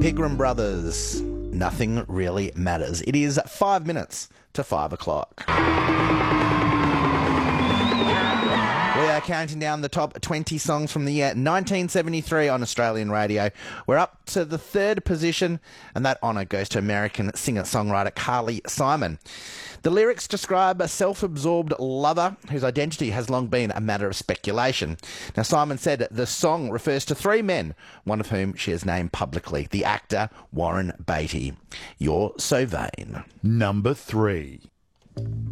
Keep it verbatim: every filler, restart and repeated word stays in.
Pigram Brothers, Nothing Really Matters. It is five minutes to five o'clock. We are counting down the top twenty songs from the year nineteen seventy-three on Australian radio. We're up to the third position, and that honour goes to American singer-songwriter Carly Simon. The lyrics describe a self-absorbed lover whose identity has long been a matter of speculation. Now, Simon said the song refers to three men, one of whom she has named publicly, the actor Warren Beatty. You're So Vain. Number three.